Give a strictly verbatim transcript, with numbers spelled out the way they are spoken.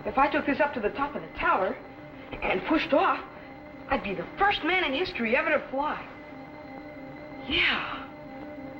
If I took this up to the top of the tower and pushed off, I'd be the first man in history ever to fly. Yeah.